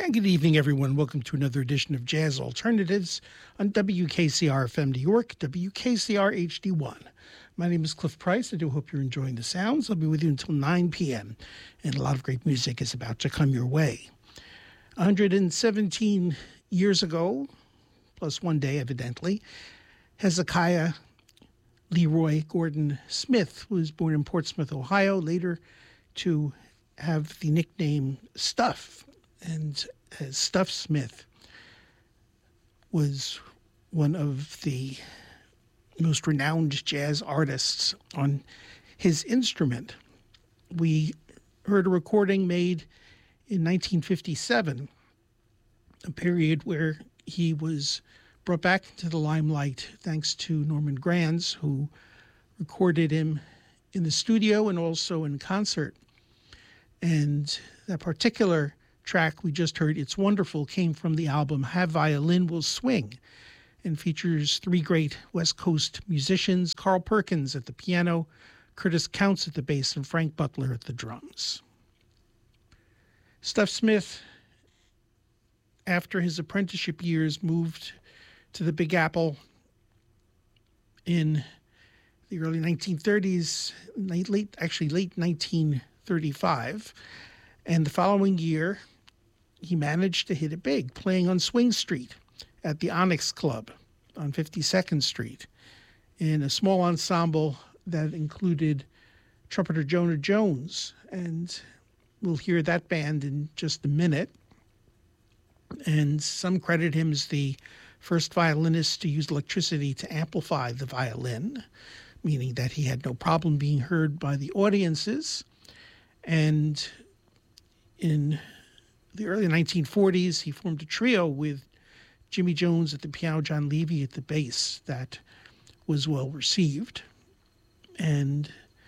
And good evening, everyone. Welcome to another edition of Jazz Alternatives on WKCR FM New York, WKCR HD1. My name is Cliff Price. I do hope you're enjoying the sounds. I'll be with you until 9 p.m., and a lot of great music is about to come your way. 117 years ago, plus one day, evidently, Hezekiah Leroy Gordon Smith was born in Portsmouth, Ohio, later to have the nickname Stuff. And Stuff Smith was one of the most renowned jazz artists on his instrument. We heard a recording made in 1957, a period where he was brought back into the limelight thanks to Norman Granz, who recorded him in the studio and also in concert. And that particular track we just heard, It's Wonderful, came from the album How Violin Will Swing and features three great West Coast musicians, Carl Perkins at the piano, Curtis Counts at the bass, and Frank Butler at the drums. Stuff Smith, after his apprenticeship years, moved to the Big Apple in the early 1930s, late 1935. And the following year, he managed to hit it big, playing on Swing Street at the Onyx Club on 52nd Street in a small ensemble that included trumpeter Jonah Jones. And we'll hear that band in just a minute. And some credit him as the first violinist to use electricity to amplify the violin, meaning that he had no problem being heard by the audiences. And in the early 1940s, he formed a trio with Jimmy Jones at the piano, John Levy at the bass, that was well received. And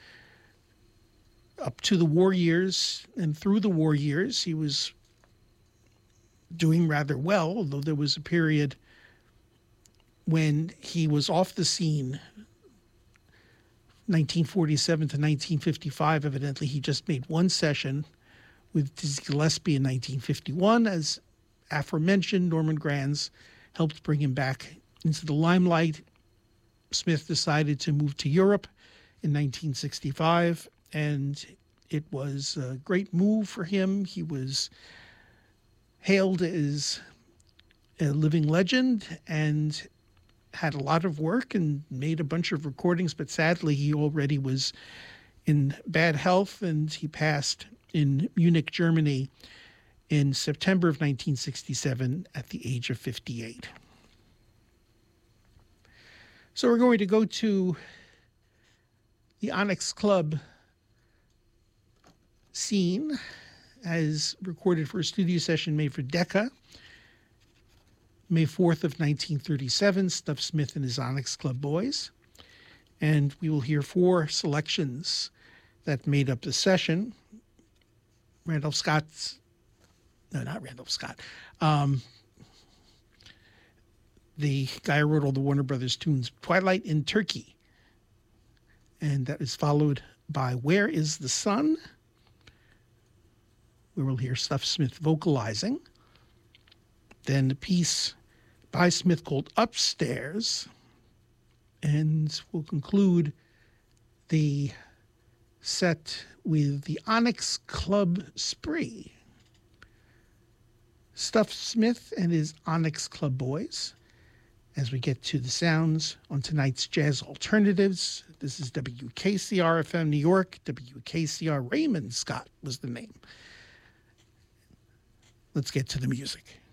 up to the war years and through the war years, he was doing rather well, although there was a period when he was off the scene, 1947 to 1955. Evidently, he just made one session with Dizzy Gillespie in 1951. As aforementioned, Norman Granz helped bring him back into the limelight. Smith decided to move to Europe in 1965, and it was a great move for him. He was hailed as a living legend and had a lot of work and made a bunch of recordings, but sadly he already was in bad health, and he passed in Munich, Germany in September of 1967 at the age of 58. So we're going to go to the Onyx Club scene as recorded for a studio session made for Decca, May 4th of 1937, Stuff Smith and his Onyx Club Boys. And we will hear four selections that made up the session. Not Randolph Scott. The guy who wrote all the Warner Brothers tunes, Twilight in Turkey. And that is followed by Where is the Sun?, where we'll hear Stuff Smith vocalizing. Then a piece by Smith called Upstairs. And we'll conclude the set with the Onyx Club Spree. Stuff Smith and his Onyx Club Boys as we get to the sounds on tonight's Jazz Alternatives. This is WKCR FM New York. WKCR Raymond Scott was the name. Let's get to the music.